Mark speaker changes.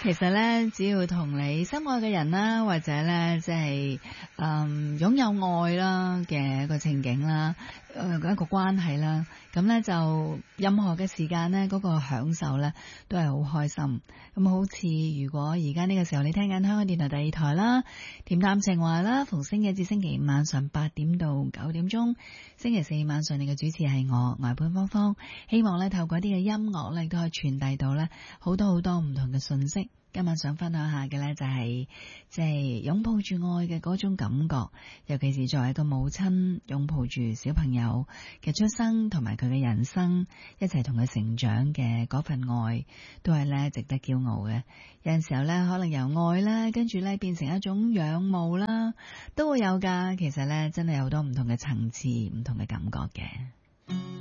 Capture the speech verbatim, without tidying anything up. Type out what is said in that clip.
Speaker 1: 其實咧，只要同你心愛嘅人啦，或者咧即係誒擁有愛啦嘅一個情景啦，誒、呃、一個關係啦，咁咧就任何嘅時間咧，嗰、那個享受咧都係好開心。咁好似如果而家呢個時候你聽緊香港電台第二台啦，恬淡情話啦，逢星期一至星期五晚上八點到九點鐘，星期四晚上你嘅主持係我外判芳芳，希望咧透過啲嘅音樂咧都可以傳遞到咧好多好多唔同嘅信息。今晚想分享下嘅呢，就係即係擁抱住愛嘅嗰種感覺，尤其是作為一個母親擁抱住小朋友嘅出生同埋佢嘅人生，一齊同佢成長嘅嗰份愛，都係呢值得驕傲嘅。有陣時候呢，可能由愛啦，跟住呢變成一種仰慕啦，都會有噶。其實呢，真係有好多唔同嘅層次、唔同嘅感覺嘅。